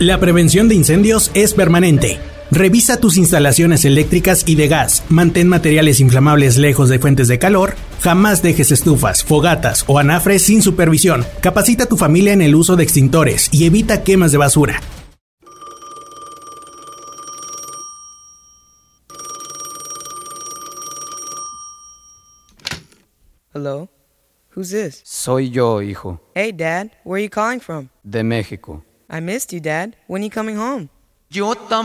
La prevención de incendios es permanente. Revisa tus instalaciones eléctricas y de gas, mantén materiales inflamables lejos de fuentes de calor, jamás dejes estufas, fogatas o anafres sin supervisión, capacita a tu familia en el uso de extintores y evita quemas de basura. Hello? Who's this? Soy yo, hijo. Hey, Dad. Where are you calling from? De México. I missed you, Dad. When are you coming home? Yo